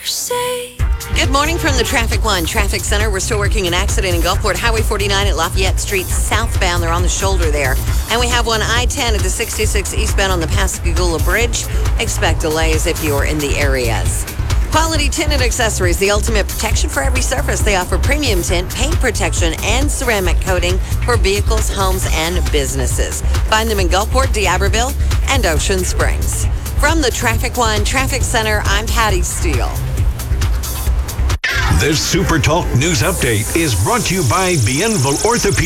say. Good morning from the Traffic One Traffic Center. We're still working an accident in Gulfport, Highway 49 at Lafayette Street southbound. They're on the shoulder there. And we have one I-10 at the 66 eastbound on the Pascagoula Bridge. Expect delays if you're in the areas. Quality Tint and Accessories, the ultimate protection for every surface. They offer premium tint, paint protection, and ceramic coating for vehicles, homes, and businesses. Find them in Gulfport, D'Iberville, and Ocean Springs. From the Traffic One Traffic Center, I'm Patty Steele. This Super Talk News Update is brought to you by Bienville Orthopedic.